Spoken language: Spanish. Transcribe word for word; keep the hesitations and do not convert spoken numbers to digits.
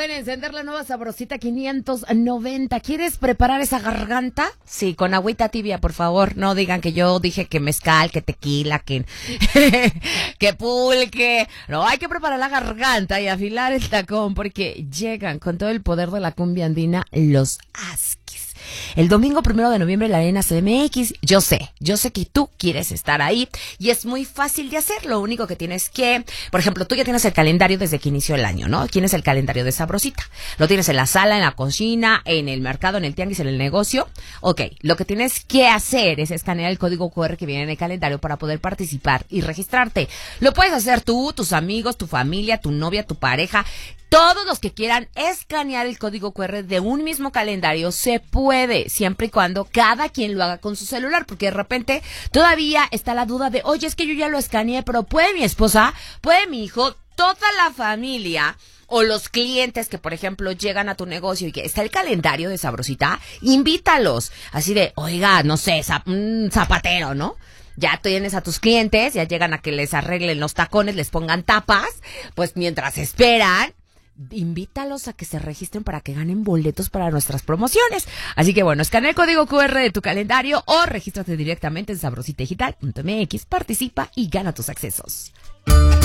en encender la nueva Sabrosita quinientos noventa. ¿Quieres preparar esa garganta? Sí, con agüita tibia, por favor. No digan que yo dije que mezcal, que tequila, que, que pulque. No, hay que preparar la garganta y afilar el tacón porque llegan con todo el poder de la cumbia andina los Askis. El domingo primero de noviembre en la Arena C M X. Yo sé, yo sé que tú quieres estar ahí y es muy fácil de hacer. Lo único que tienes que, por ejemplo, tú ya tienes el calendario desde que inició el año, ¿no? Tienes el calendario de Sabrosita. Lo tienes en la sala, en la cocina, en el mercado, en el tianguis, en el negocio. Ok, lo que tienes que hacer es escanear el código cu erre que viene en el calendario para poder participar y registrarte. Lo puedes hacer tú, tus amigos, tu familia, tu novia, tu pareja. Todos los que quieran escanear el código cu erre de un mismo calendario se puede, siempre y cuando cada quien lo haga con su celular, porque de repente todavía está la duda de, oye, es que yo ya lo escaneé, pero ¿puede mi esposa? ¿Puede mi hijo? Toda la familia o los clientes que, por ejemplo, llegan a tu negocio y que está el calendario de Sabrosita, invítalos. Así de, oiga, no sé, zap- un zapatero, ¿no? Ya tienes a tus clientes, ya llegan a que les arreglen los tacones, les pongan tapas, pues mientras esperan, invítalos a que se registren para que ganen boletos para nuestras promociones. Así que bueno, escanea el código cu erre de tu calendario o regístrate directamente en sabrosita digital punto eme equis, participa y gana tus accesos.